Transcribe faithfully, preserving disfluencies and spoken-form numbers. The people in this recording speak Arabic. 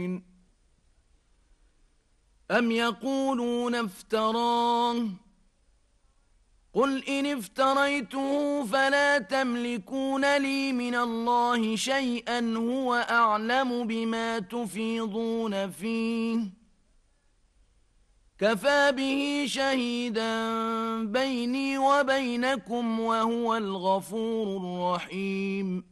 أم يقولون افتراه قل إن افتريته فلا تملكون لي من الله شيئا هو أعلم بما تفيضون فيه كفى به شهيدا بيني وبينكم وهو الغفور الرحيم